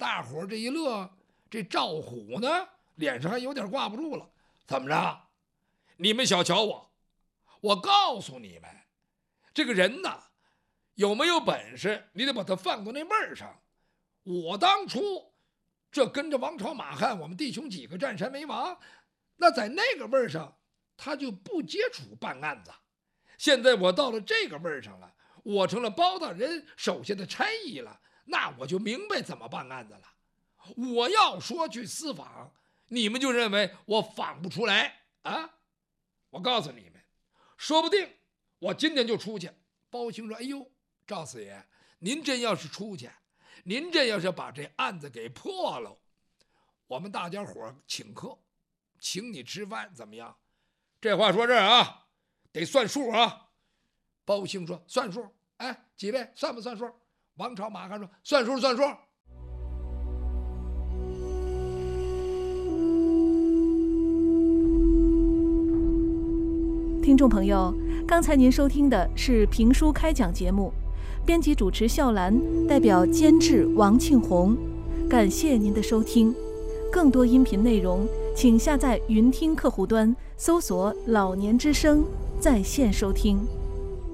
大伙儿这一乐，这赵虎呢脸上还有点挂不住了。怎么着？你们小瞧我，我告诉你们，这个人呐，有没有本事，你得把他放到那位儿上。我当初这跟着王朝马汉，我们弟兄几个占山为王，那在那个位儿上，他就不接触办案子。现在我到了这个位儿上了，我成了包大人手下的差役了，那我就明白怎么办案子了。我要说去私访，你们就认为我访不出来啊？我告诉你们，说不定我今天就出去。包兴说：“哎呦，赵四爷，您真要是出去，您这要是把这案子给破了，我们大家伙请客，请你吃饭，怎么样？”这话说这儿啊，得算数啊。包兴说：“算数。”哎，几位算不算数？王朝马汉说：“算数，算数。” 听众朋友，刚才您收听的是评书开讲节目，编辑主持笑兰，代表监制王庆红，感谢您的收听。更多音频内容，请下载云听客户端，搜索“老年之声”在线收听。